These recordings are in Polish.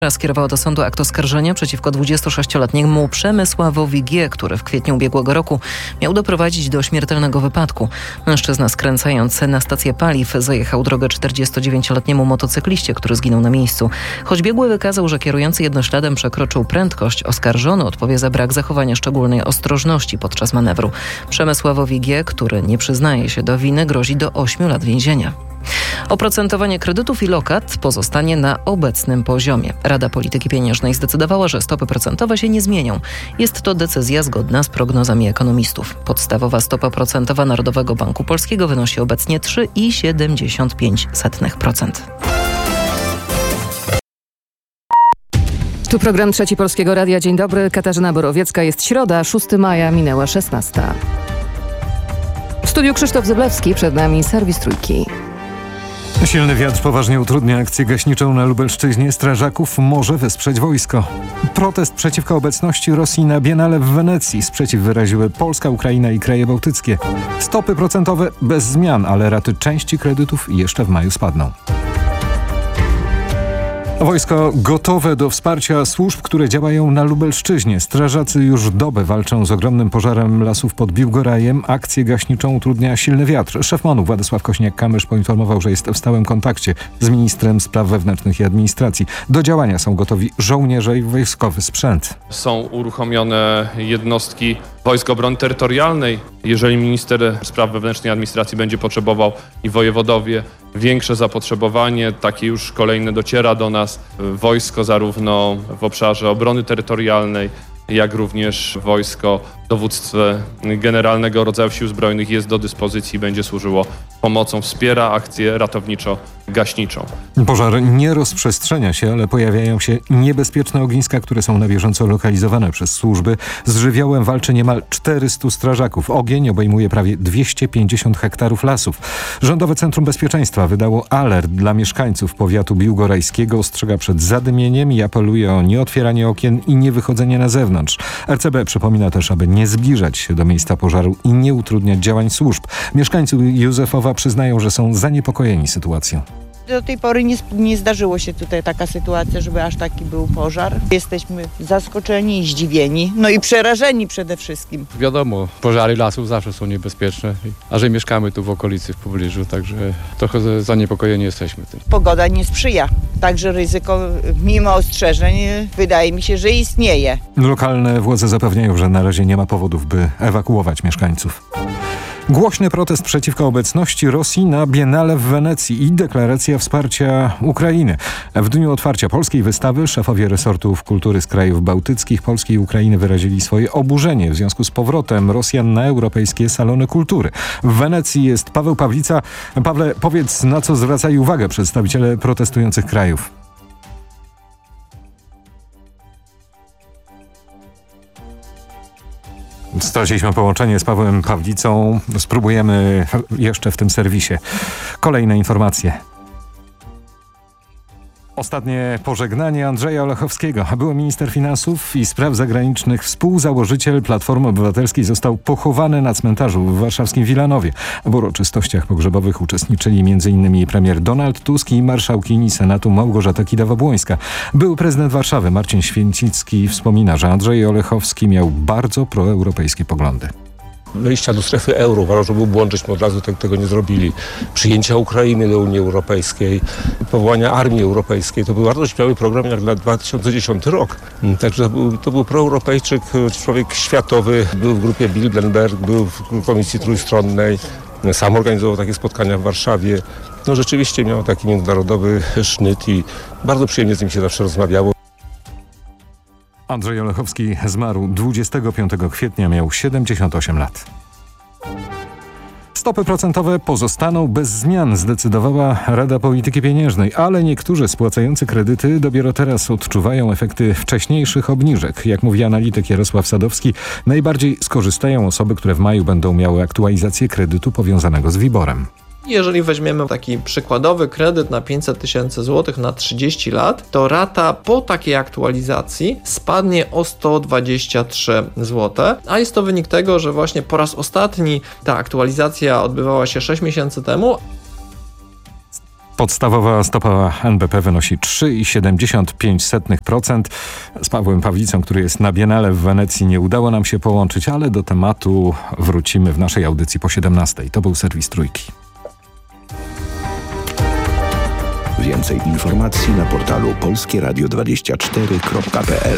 Skierowała do sądu akt oskarżenia przeciwko 26-letniemu Przemysławowi G., który w kwietniu ubiegłego roku miał doprowadzić do śmiertelnego wypadku. Mężczyzna, skręcając na stację paliw, zajechał drogę 49-letniemu motocykliście, który zginął na miejscu. Choć biegły wykazał, że kierujący jednośladem przekroczył prędkość, oskarżony odpowie za brak zachowania szczególnej ostrożności podczas manewru. Przemysławowi G., który nie przyznaje się do winy, grozi do 8 lat więzienia. Oprocentowanie kredytów i lokat pozostanie na obecnym poziomie. Rada Polityki Pieniężnej zdecydowała, że stopy procentowe się nie zmienią. Jest to decyzja zgodna z prognozami ekonomistów. Podstawowa stopa procentowa Narodowego Banku Polskiego wynosi obecnie 3,75%. Tu program Trzeci Polskiego Radia. Dzień dobry, Katarzyna Borowiecka. Jest środa, 6 maja, minęła 16. W studiu Krzysztof Zyblewski, przed nami serwis Trójki. Silny wiatr poważnie utrudnia akcję gaśniczą na Lubelszczyźnie. Strażaków może wesprzeć wojsko. Protest przeciwko obecności Rosji na Biennale w Wenecji. Sprzeciw wyraziły Polska, Ukraina i kraje bałtyckie. Stopy procentowe bez zmian, ale raty części kredytów jeszcze w maju spadną. Wojsko gotowe do wsparcia służb, które działają na Lubelszczyźnie. Strażacy już dobę walczą z ogromnym pożarem lasów pod Biłgorajem. Akcję gaśniczą utrudnia silny wiatr. Szef MON-u Władysław Kośniak-Kamysz poinformował, że jest w stałym kontakcie z ministrem spraw wewnętrznych i administracji. Do działania są gotowi żołnierze i wojskowy sprzęt. Są uruchomione jednostki Wojsk Obrony Terytorialnej. Jeżeli minister spraw wewnętrznych i administracji będzie potrzebował i wojewodowie większe zapotrzebowanie, takie już kolejne dociera do nas. Wojsko zarówno w obszarze obrony terytorialnej, jak również wojsko dowództwa generalnego rodzaju Sił Zbrojnych jest do dyspozycji i będzie służyło pomocą, wspiera akcję ratowniczo-gaśniczą. Pożar nie rozprzestrzenia się, ale pojawiają się niebezpieczne ogniska, które są na bieżąco lokalizowane przez służby. Z żywiołem walczy niemal 400 strażaków. Ogień obejmuje prawie 250 hektarów lasów. Rządowe Centrum Bezpieczeństwa wydało alert dla mieszkańców powiatu biłgorajskiego. Ostrzega przed zadymieniem i apeluje o nieotwieranie okien i niewychodzenie na zewnątrz. RCB przypomina też, aby nie zbliżać się do miejsca pożaru i nie utrudniać działań służb. Mieszkańcy Józefowa przyznają, że są zaniepokojeni sytuacją. Do tej pory nie zdarzyło się tutaj taka sytuacja, żeby aż taki był pożar. Jesteśmy zaskoczeni i zdziwieni, no i przerażeni przede wszystkim. Wiadomo, pożary lasów zawsze są niebezpieczne, a że mieszkamy tu w okolicy, w pobliżu, także trochę zaniepokojeni jesteśmy tym. Pogoda nie sprzyja, także ryzyko mimo ostrzeżeń wydaje mi się, że istnieje. Lokalne władze zapewniają, że na razie nie ma powodów, by ewakuować mieszkańców. Głośny protest przeciwko obecności Rosji na Biennale w Wenecji i deklaracja wsparcia Ukrainy. W dniu otwarcia polskiej wystawy szefowie resortów kultury z krajów bałtyckich, Polski i Ukrainy wyrazili swoje oburzenie w związku z powrotem Rosjan na europejskie salony kultury. W Wenecji jest Paweł Pawlica. Pawle, powiedz, na co zwracali uwagę przedstawiciele protestujących krajów. Straciliśmy połączenie z Pawłem Pawlicą. Spróbujemy jeszcze w tym serwisie. Kolejne informacje. Ostatnie pożegnanie Andrzeja Olechowskiego. Były minister finansów i spraw zagranicznych, współzałożyciel Platformy Obywatelskiej, został pochowany na cmentarzu w warszawskim Wilanowie. W uroczystościach pogrzebowych uczestniczyli m.in. premier Donald Tusk i marszałkini Senatu Małgorzata Kidawa-Błońska. Były prezydent Warszawy Marcin Święcicki wspomina, że Andrzej Olechowski miał bardzo proeuropejskie poglądy. Wejścia do strefy euro, uważam, że był błąd, żeśmy od razu tego nie zrobili. Przyjęcia Ukrainy do Unii Europejskiej, powołania Armii Europejskiej. To był wartościowy program jak na 2010 rok. Także to był proeuropejczyk, człowiek światowy. Był w grupie Bilderberg, był w Komisji Trójstronnej. Sam organizował takie spotkania w Warszawie. No rzeczywiście miał taki międzynarodowy sznyt i bardzo przyjemnie z nim się zawsze rozmawiało. Andrzej Olechowski zmarł 25 kwietnia, miał 78 lat. Stopy procentowe pozostaną bez zmian, zdecydowała Rada Polityki Pieniężnej, ale niektórzy spłacający kredyty dopiero teraz odczuwają efekty wcześniejszych obniżek. Jak mówi analityk Jarosław Sadowski, najbardziej skorzystają osoby, które w maju będą miały aktualizację kredytu powiązanego z WIBOR-em. Jeżeli weźmiemy taki przykładowy kredyt na 500 tysięcy złotych na 30 lat, to rata po takiej aktualizacji spadnie o 123 zł, a jest to wynik tego, że właśnie po raz ostatni ta aktualizacja odbywała się 6 miesięcy temu. Podstawowa stopa NBP wynosi 3,75%. Z Pawłem Pawlicą, który jest na Biennale w Wenecji, nie udało nam się połączyć, ale do tematu wrócimy w naszej audycji po 17:00. To był serwis Trójki. Więcej informacji na portalu polskieradio24.pl.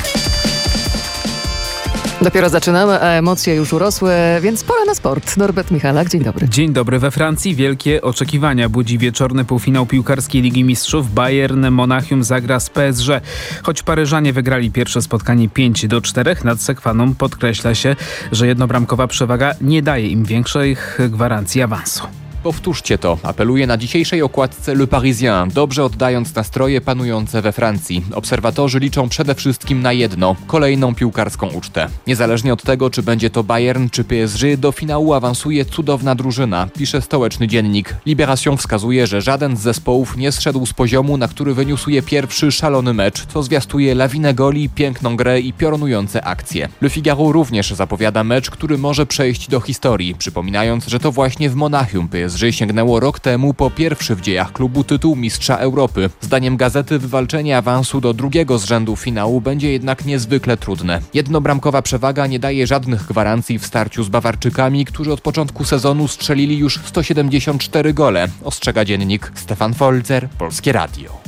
Dopiero zaczynamy, a emocje już urosły, więc pora na sport. Norbert Michalak, dzień dobry. Dzień dobry. We Francji wielkie oczekiwania budzi wieczorny półfinał piłkarskiej Ligi Mistrzów. Bayern Monachium zagra z PSG. Choć Paryżanie wygrali pierwsze spotkanie 5-4, nad Sekwaną podkreśla się, że jednobramkowa przewaga nie daje im większych gwarancji awansu. Powtórzcie to, apeluje na dzisiejszej okładce Le Parisien, dobrze oddając nastroje panujące we Francji. Obserwatorzy liczą przede wszystkim na jedno, kolejną piłkarską ucztę. Niezależnie od tego, czy będzie to Bayern czy PSG, do finału awansuje cudowna drużyna, pisze stołeczny dziennik. Libération wskazuje, że żaden z zespołów nie zszedł z poziomu, na który wyniósł je pierwszy szalony mecz, co zwiastuje lawinę goli, piękną grę i piorunujące akcje. Le Figaro również zapowiada mecz, który może przejść do historii, przypominając, że to właśnie w Monachium PSG sięgnęło rok temu po pierwszy w dziejach klubu tytuł mistrza Europy. Zdaniem gazety wywalczenie awansu do drugiego z rzędu finału będzie jednak niezwykle trudne. Jednobramkowa przewaga nie daje żadnych gwarancji w starciu z Bawarczykami, którzy od początku sezonu strzelili już 174 gole, ostrzega dziennik. Stefan Folzer, Polskie Radio.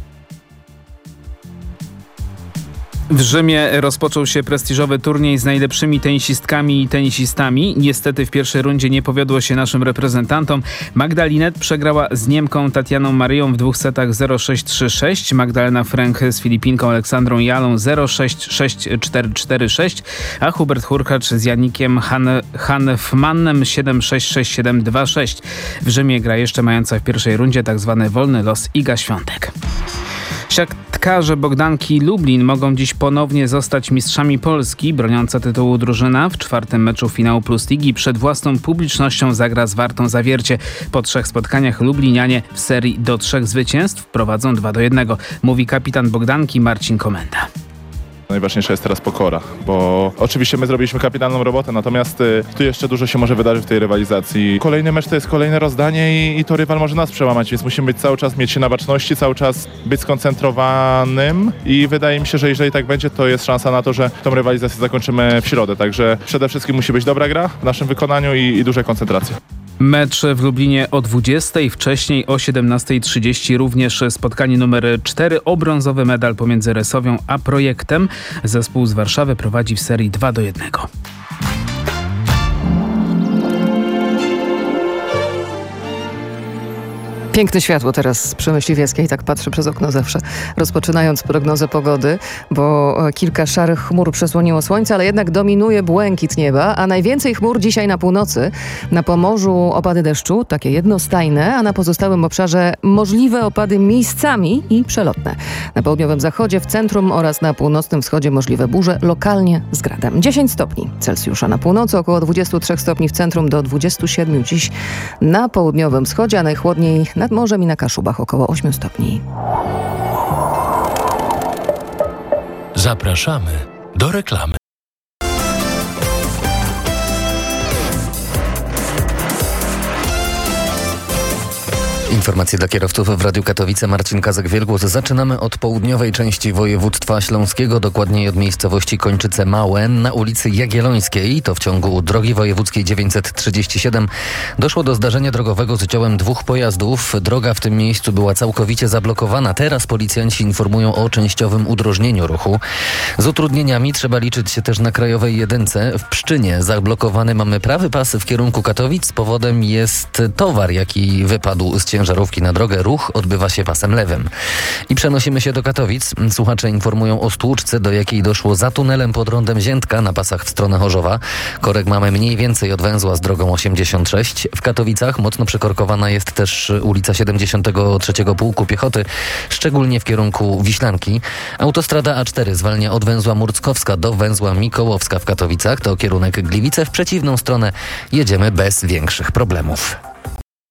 W Rzymie rozpoczął się prestiżowy turniej z najlepszymi tenisistkami i tenisistami. Niestety w pierwszej rundzie nie powiodło się naszym reprezentantom. Magda Linette przegrała z Niemką Tatianą Maryją w 2 setach 0-6-3-6. Magdalena Frank z Filipinką Aleksandrą Jalą 0-6-6-4-4-6, a Hubert Hurkacz z Janikiem Hanfmannem 7-6-6-7-2-6. W Rzymie gra jeszcze mająca w pierwszej rundzie tzw. wolny los Iga Świątek. Siatkarze Bogdanki Lublin mogą dziś ponownie zostać mistrzami Polski. Broniąca tytułu drużyna w 4. meczu finału Plus Ligi przed własną publicznością zagra z Wartą Zawiercie. Po 3 spotkaniach lublinianie w serii do 3 zwycięstw prowadzą 2-1, mówi kapitan Bogdanki Marcin Komenda. Najważniejsza jest teraz pokora, bo oczywiście my zrobiliśmy kapitalną robotę, natomiast tu jeszcze dużo się może wydarzyć w tej rywalizacji. Kolejny mecz to jest kolejne rozdanie i to rywal może nas przełamać, więc musimy być cały czas, mieć się na baczności, cały czas być skoncentrowanym i wydaje mi się, że jeżeli tak będzie, to jest szansa na to, że tą rywalizację zakończymy w środę. Także przede wszystkim musi być dobra gra w naszym wykonaniu i duża koncentracja. Mecz w Lublinie o 20:00, wcześniej o 17:30 również spotkanie numer 4 o brązowy medal pomiędzy Resowią a Projektem. Zespół z Warszawy prowadzi w serii 2-1. Piękne światło teraz z Przemyśliwieckiej, tak patrzę przez okno zawsze, rozpoczynając prognozę pogody, bo kilka szarych chmur przesłoniło słońce, ale jednak dominuje błękit nieba, a najwięcej chmur dzisiaj na północy. Na Pomorzu opady deszczu, takie jednostajne, a na pozostałym obszarze możliwe opady miejscami i przelotne. Na południowym zachodzie, w centrum oraz na północnym wschodzie możliwe burze, lokalnie z gradem. 10 stopni Celsjusza na północy, około 23 stopni w centrum do 27 dziś na południowym wschodzie, a najchłodniej nad morzem i na Kaszubach około 8 stopni. Zapraszamy do reklamy. Informacje dla kierowców w Radiu Katowice. Marcin Kazak-Wielgus. Zaczynamy od południowej części województwa śląskiego, dokładniej od miejscowości Kończyce Małe. Na ulicy Jagiellońskiej, to w ciągu drogi wojewódzkiej 937, doszło do zdarzenia drogowego z udziałem 2 pojazdów. Droga w tym miejscu była całkowicie zablokowana. Teraz policjanci informują o częściowym udrożnieniu ruchu. Z utrudnieniami trzeba liczyć się też na Krajowej Jedynce. W Pszczynie zablokowany mamy prawy pas w kierunku Katowic. Powodem jest towar, jaki wypadł z ciężarówki na drogę. Ruch odbywa się pasem lewym. I przenosimy się do Katowic. Słuchacze informują o stłuczce, do jakiej doszło za tunelem pod rondem Ziętka na pasach w stronę Chorzowa. Korek mamy mniej więcej od węzła z drogą 86. W Katowicach mocno przykorkowana jest też ulica 73 Pułku Piechoty, szczególnie w kierunku Wiślanki. Autostrada A4 zwalnia od węzła Murckowska do węzła Mikołowska w Katowicach. To kierunek Gliwice. W przeciwną stronę jedziemy bez większych problemów.